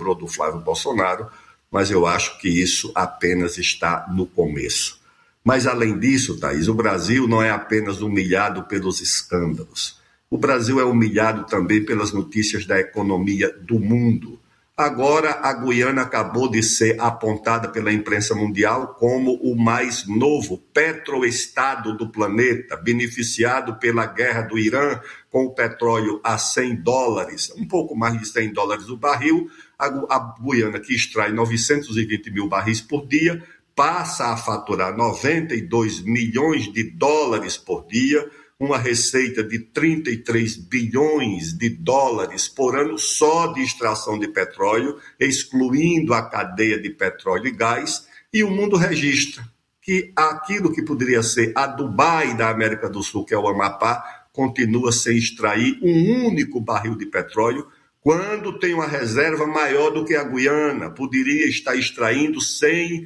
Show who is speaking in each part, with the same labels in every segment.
Speaker 1: sobrou do Flávio Bolsonaro, mas eu acho que isso apenas está no começo. Mas, além disso, Thaís, o Brasil não é apenas humilhado pelos escândalos. O Brasil é humilhado também pelas notícias da economia do mundo. Agora, a Guiana acabou de ser apontada pela imprensa mundial como o mais novo petroestado do planeta, beneficiado pela guerra do Irã, com o petróleo a $100, um pouco mais de $100 o barril. A Guiana, que extrai 920 mil barris por dia, passa a faturar 92 milhões de dólares por dia, uma receita de 33 bilhões de dólares por ano só de extração de petróleo, excluindo a cadeia de petróleo e gás, e o mundo registra que aquilo que poderia ser a Dubai da América do Sul, que é o Amapá, continua sem extrair um único barril de petróleo, quando tem uma reserva maior do que a Guiana, poderia estar extraindo 100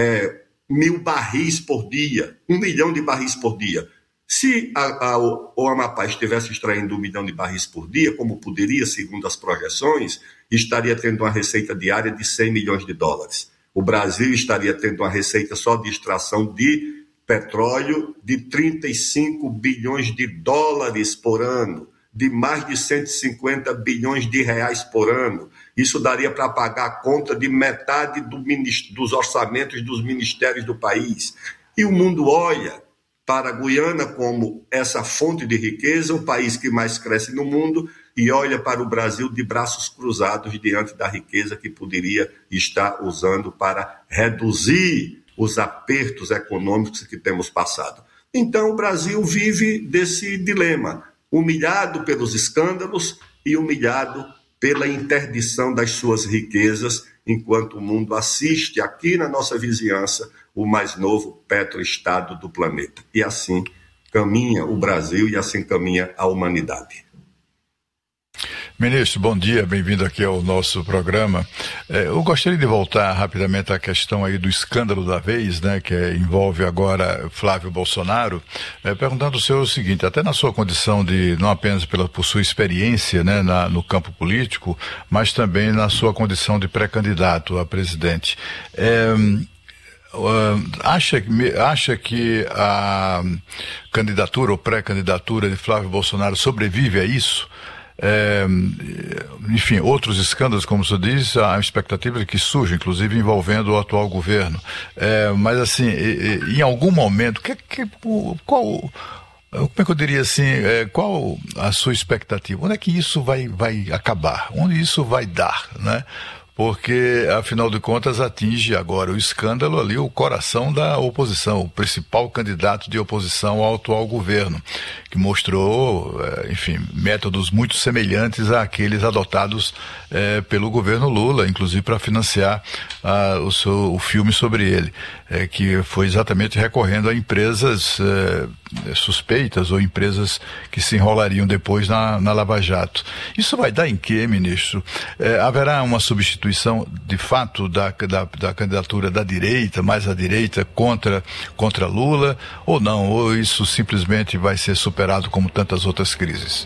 Speaker 1: mil barris por dia, 1 milhão de barris por dia. Se o Amapá estivesse extraindo 1 milhão de barris por dia, como poderia, segundo as projeções, estaria tendo uma receita diária de 100 milhões de dólares. O Brasil estaria tendo uma receita só de extração de petróleo de 35 bilhões de dólares por ano, de mais de 150 bilhões de reais por ano. Isso daria para pagar a conta de metade dos orçamentos dos ministérios do país. E o mundo olha para a Guiana como essa fonte de riqueza, o país que mais cresce no mundo, e olha para o Brasil de braços cruzados diante da riqueza que poderia estar usando para reduzir os apertos econômicos que temos passado. Então, o Brasil vive desse dilema, humilhado pelos escândalos e humilhado pela interdição das suas riquezas, enquanto o mundo assiste aqui na nossa vizinhança o mais novo petroestado do planeta. E assim caminha o Brasil e assim caminha a humanidade.
Speaker 2: Ministro, bom dia, bem-vindo aqui ao nosso programa. Eu gostaria de voltar rapidamente à questão aí do escândalo da vez, né, que envolve agora Flávio Bolsonaro, perguntando o senhor o seguinte, até na sua condição de, não apenas por sua experiência, né, no campo político, mas também na sua condição de pré-candidato a presidente. Acha que a candidatura ou pré-candidatura de Flávio Bolsonaro sobrevive a isso? Enfim, outros escândalos, como o senhor diz, há expectativa de que surja, inclusive envolvendo o atual governo. Mas assim, em algum momento, como é que eu diria assim, qual a sua expectativa? Onde é que isso vai acabar? Onde isso vai dar, né? Porque, afinal de contas, atinge agora o escândalo ali o coração da oposição, o principal candidato de oposição ao atual governo, que mostrou, enfim, métodos muito semelhantes àqueles adotados pelo governo Lula, inclusive para financiar o filme sobre ele, que foi exatamente recorrendo a empresas suspeitas ou empresas que se enrolariam depois na Lava Jato. Isso vai dar em quê, ministro? Haverá uma substituição de fato da candidatura da direita, mais à direita, contra Lula, ou não? Ou isso simplesmente vai ser superado como tantas outras crises?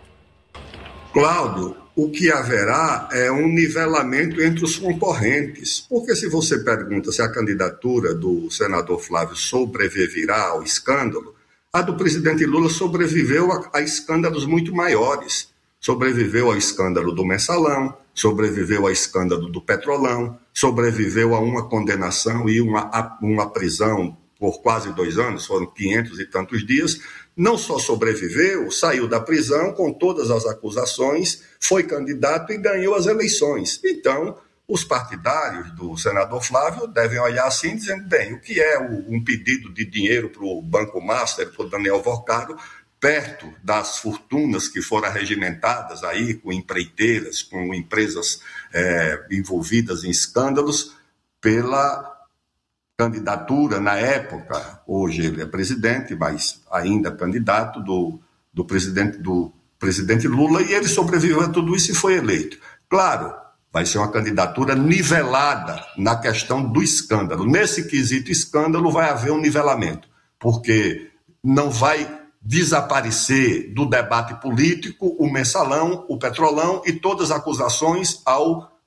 Speaker 1: Cláudio, o que haverá é um nivelamento entre os concorrentes. Porque se você pergunta se a candidatura do senador Flávio sobreviverá ao escândalo, a do presidente Lula sobreviveu a escândalos muito maiores. Sobreviveu ao escândalo do Mensalão, sobreviveu ao escândalo do Petrolão, sobreviveu a uma condenação e uma prisão por quase 2 anos, foram 500 e tantos dias. Não só sobreviveu, saiu da prisão com todas as acusações, foi candidato e ganhou as eleições. Então, os partidários do senador Flávio devem olhar assim, dizendo, bem, o que é um pedido de dinheiro para o Banco Master, para o Daniel Vorcado, perto das fortunas que foram arregimentadas aí com empreiteiras, com empresas envolvidas em escândalos, pela candidatura na época, hoje ele é presidente, mas ainda candidato do presidente Lula, e ele sobreviveu a tudo isso e foi eleito. Claro, vai ser uma candidatura nivelada na questão do escândalo. Nesse quesito escândalo vai haver um nivelamento, porque não vai desaparecer do debate político o Mensalão, o Petrolão e todas as acusações ao